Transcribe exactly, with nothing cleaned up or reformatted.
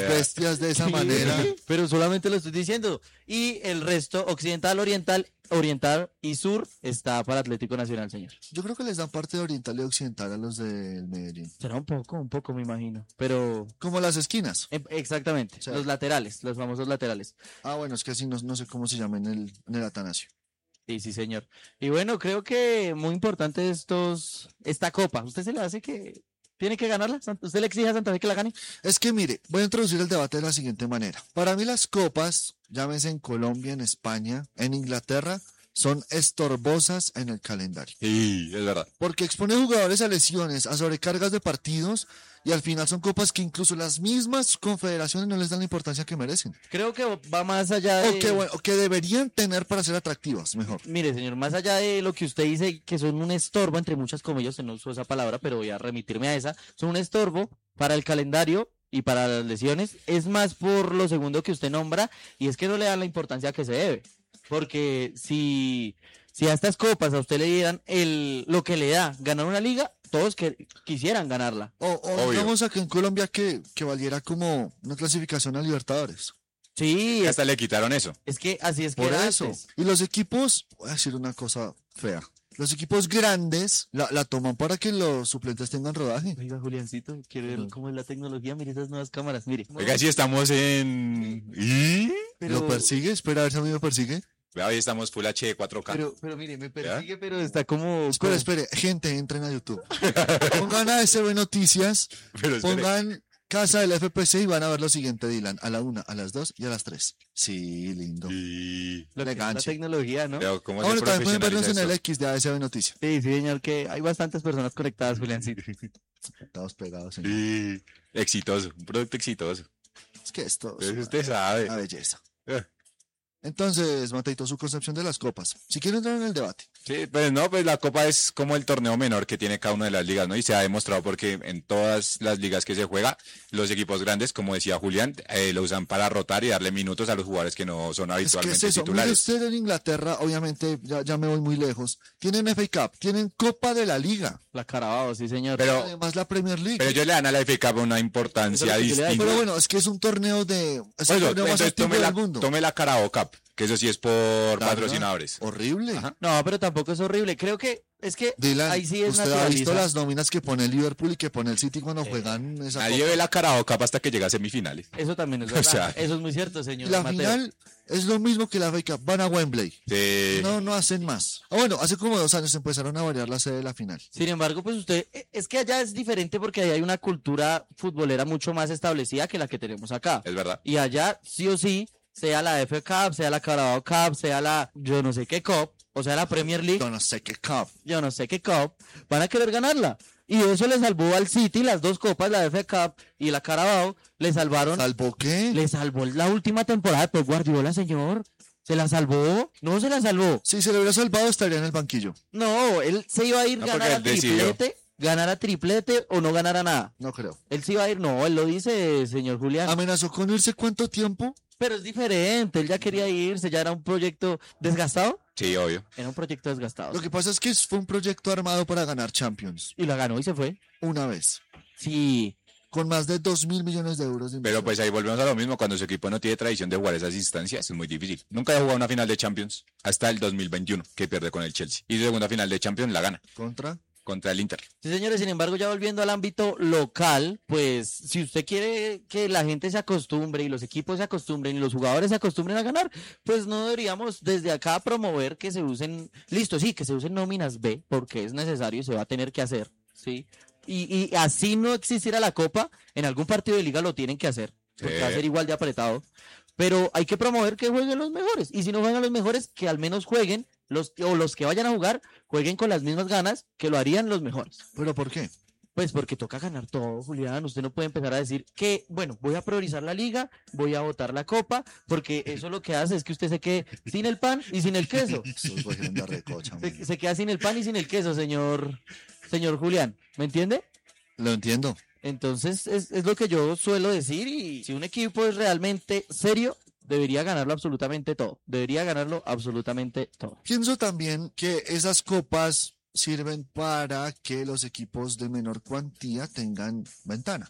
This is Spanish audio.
bestias de esa manera. Pero solamente lo estoy diciendo. Y el resto, occidental, oriental, oriental y sur, está para Atlético Nacional, señor. Yo creo que les dan parte de oriental y occidental a los del Medellín. Será un poco, un poco, me imagino. Pero. Como las esquinas. eh, Exactamente, Sí. los laterales, los famosos laterales. Ah, bueno, es que así no, no sé cómo se llama en el, en el Atanasio. Sí, sí, señor. Y bueno, creo que muy importante estos, esta copa. ¿Usted se le hace que tiene que ganarla? Sant- ¿Usted le exige a Santa Fe que la gane? Es que mire, voy a introducir el debate de la siguiente manera. Para mí las copas, llámese en Colombia, en España, en Inglaterra, son estorbosas en el calendario. Sí, es verdad. Porque expone jugadores a lesiones, a sobrecargas de partidos, y al final son copas que incluso las mismas confederaciones no les dan la importancia que merecen. Creo que va más allá de... O que, bueno, o que deberían tener para ser atractivas, mejor. Mire, señor, más allá de lo que usted dice, que son un estorbo, entre muchas comillas, usted no usó esa palabra, pero voy a remitirme a esa, son un estorbo para el calendario y para las lesiones, es más por lo segundo que usted nombra, y es que no le dan la importancia que se debe. Porque si, si a estas copas a usted le dieran el, lo que le da ganar una liga, todos que, quisieran ganarla. O, o Obvio. digamos acá en Colombia que, que valiera como una clasificación a Libertadores. Sí, es, Hasta le quitaron eso. es que así es que Por era eso. antes. Y los equipos, voy a decir una cosa fea. Los equipos grandes la, la toman para que los suplentes tengan rodaje. Oiga, Juliancito, quiere ver cómo es la tecnología, mire esas nuevas cámaras, mire. Oiga, si estamos en... ¿Y? Pero, ¿Lo persigue? Espera a ver si a mí me persigue. Vea, hoy estamos Full H D cuatro K. pero, pero mire, me persigue, pero está como... Espere, como- espere. Gente, entren a YouTube. Pongan a S B Noticias, Pero espere. pongan Casa del F P C y van a ver lo siguiente, Dylan. A la una, a las dos y a las tres. Sí, lindo. Y... Lo que es la Elegancia. tecnología, ¿no? Pero, ¿cómo Ah, se bueno, también pueden vernos en profesionaliza el esto? X de A S B Noticias. Sí, sí, señor, que hay bastantes personas conectadas, Juliancito. Estamos pegados. señor. Y... Exitoso, un producto exitoso. Es que esto es Eso una, usted sabe. una belleza. Eh. Entonces, Mateito, su concepción de las copas. Si quieren entrar en el debate. Sí, pues no, pues la Copa es como el torneo menor que tiene cada una de las ligas, ¿no? Y se ha demostrado porque en todas las ligas que se juega, los equipos grandes, como decía Julián, eh, lo usan para rotar y darle minutos a los jugadores que no son Es que habitualmente es eso. Mire titulares. usted en Inglaterra, obviamente, ya, ya me voy muy lejos. Tienen F A Cup, tienen Copa de la Liga. La Carabao, sí, señor. Pero, Además, la Premier League. pero ellos le dan a la F A Cup una importancia Eso es lo que yo le distinta. Pero bueno, es que es un torneo de. Es Por el eso, torneo más entonces antiguo tome la, del mundo. tome la Carabao Cup, que eso sí es por ¿Verdad? patrocinadores. Horrible. Ajá. No, pero tampoco es horrible. Creo que es que Dylan, ahí sí es usted ha visto naturaliza. las nóminas que pone el Liverpool y que pone el City cuando juegan esa Nadie copa. ve la Carabao Cup hasta que llega a semifinales. Eso también es O verdad. sea, Eso es muy cierto, Y señor la Mateo. final es lo mismo que la F A Cup. Van a Wembley. Sí. No, no hacen más. Ah, bueno, hace como dos años empezaron a variar la sede de la final. Sin embargo, pues usted, eh, es que allá es diferente porque allá hay una cultura futbolera mucho más establecida que la que tenemos acá. Es verdad. Y allá, sí o sí, sea la F A Cup, sea la Carabao Cup, sea la yo no sé qué Cup, o sea la Premier League, Yo no sé qué cup. yo no sé qué Cup, van a querer ganarla. Y eso le salvó al City las dos copas, la F A Cup y la Carabao, le salvaron, ¿Salvo qué? le salvó la última temporada de Pep Guardiola, señor. ¿Se la salvó? No se la salvó. Si se le hubiera salvado, estaría en el banquillo. No, él se iba a ir No, ganar porque a él decidió. triplete, ganar a triplete o no ganar a nada. No creo. Él se iba a ir, no, él lo dice, señor Julián. ¿Amenazó con irse cuánto tiempo? Pero es diferente, él ya quería irse, ya era un proyecto desgastado. Sí, obvio. Era un proyecto desgastado. Lo que pasa es que fue un proyecto armado para ganar Champions. Y la ganó y se fue. Una vez. Sí, Con más de dos mil millones de euros de Pero inversión. pues ahí volvemos a lo mismo, cuando su equipo no tiene tradición de jugar esas instancias, es muy difícil. Nunca ha jugado una final de Champions hasta el dos mil veintiuno, que pierde con el Chelsea. Y su segunda final de Champions la gana Contra. contra el Inter. sí señores, sin embargo ya volviendo al ámbito local, pues si usted quiere que la gente se acostumbre y los equipos se acostumbren y los jugadores se acostumbren a ganar, pues no deberíamos desde acá promover que se usen, listo, sí, que se usen nóminas B, porque es necesario y se va a tener que hacer, ¿sí? Y, y así no existiera la Copa, en algún partido de liga lo tienen que hacer, porque Sí. va a ser igual de apretado. Pero hay que promover que jueguen los mejores. Y si no juegan los mejores, que al menos jueguen, los, o los que vayan a jugar, jueguen con las mismas ganas que lo harían los mejores. ¿Pero por qué? Pues porque toca ganar todo, Julián. Usted no puede empezar a decir que, bueno, voy a priorizar la liga, voy a votar la copa, porque eso lo que hace es que usted se quede sin el pan y sin el queso. Esos cogieron de recocha, man. Se, se queda sin el pan y sin el queso, señor, señor Julián. ¿Me entiende? Lo entiendo. Entonces es, es lo que yo suelo decir y si un equipo es realmente serio, debería ganarlo absolutamente todo. Debería ganarlo absolutamente todo. Pienso también que esas copas sirven para que los equipos de menor cuantía tengan ventana.